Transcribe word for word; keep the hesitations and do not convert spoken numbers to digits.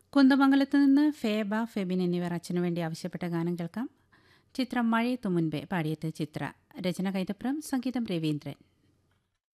കുന്ദമംഗലത്ത് നിന്ന് ഫേബ, ഫെബിൻ എന്നിവർ അച്ഛനു വേണ്ടി ആവശ്യപ്പെട്ട ഗാനം കേൾക്കാം. ചിത്രം മഴയത്തു മുൻപേ. പാടിയത് ചിത്ര. രചന കൈതപ്രം, സംഗീതം രവീന്ദ്രൻ.